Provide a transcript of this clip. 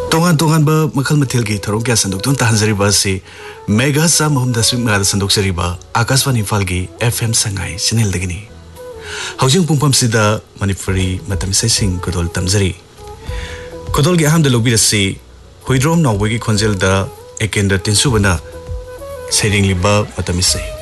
तोगान मखल मथेल की थरो क्या संदुक तुन ताहंजरी बसी मेगा सा मोहम दसविक मेगा संदुक सरीबा आकाशवाणी इम्फाल की FM संगाई चैनल दगिनी हौजिंग पुंपम सिदा मणिपुरी मतम सेसिंग कुदोल तमजरी कुदोल के अहम दलोबी रसी हुइद्रोम नौबगी खोंजेल दा एकेंद्र तिनसुबना सेरिंग लिबा मतम से